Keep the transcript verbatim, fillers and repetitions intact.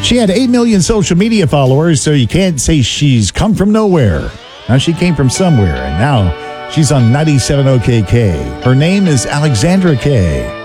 She had eight million social media followers, so you can't say she's come from nowhere. Now, she came from somewhere, and now she's on ninety-seven O K K. Her name is Alexandra Kay.